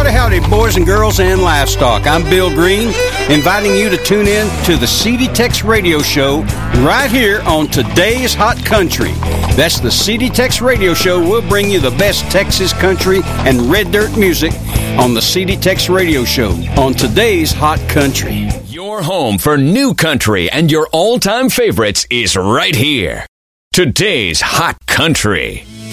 Howdy, boys and girls and livestock. I'm Bill Green, inviting you to tune in to the CD Tex Radio Show right here on Today's Hot Country. That's the CD Tex Radio Show. We'll bring you the best Texas country and red dirt music on the CD Tex Radio Show on Today's Hot Country. Your home for new country and your all-time favorites is right here. Today's Hot Country.